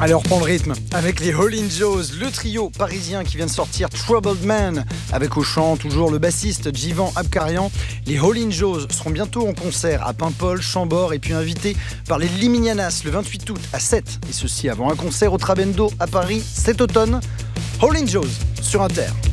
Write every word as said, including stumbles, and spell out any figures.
Allez, on reprend le rythme avec les Howlin' Joes, le trio parisien qui vient de sortir Troubled Man, avec au chant toujours le bassiste Djivan Abkarian. Les Howlin' Joes seront bientôt en concert à Paimpol, Chambord et puis invités par les Liminianas le vingt-huit août à Sète, et ceci avant un concert au Trabendo à Paris cet automne. Howlin' Joes sur Inter.